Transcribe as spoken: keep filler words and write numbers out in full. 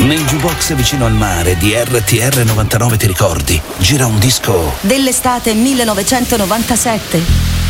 Nel jukebox vicino al mare di R T R novantanove, ti ricordi? Gira un disco dell'estate millenovecentonovantasette.